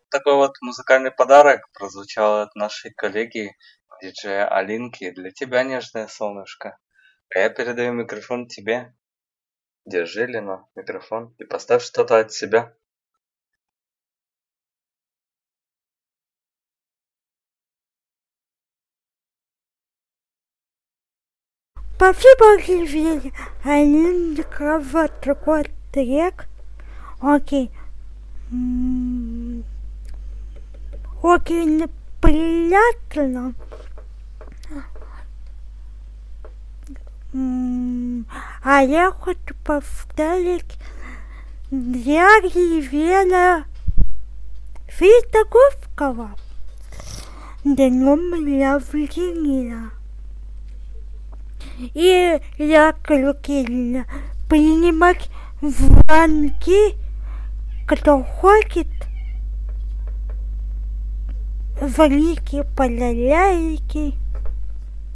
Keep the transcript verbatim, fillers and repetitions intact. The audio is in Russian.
Такой вот музыкальный подарок прозвучал от нашей коллеги, диджея Алинки. Для тебя, нежное солнышко. А я передаю микрофон тебе. Держи, Лена, микрофон и поставь что-то от себя. Спасибо, Сильвия. Алинка, вот такой трек. Окей. М, Очень приятно. М, А я хочу поставить для Ревела Фитоговского днем рождения. И я клюкильно принимать звонки, кто хочет. Звоните, поляляйте.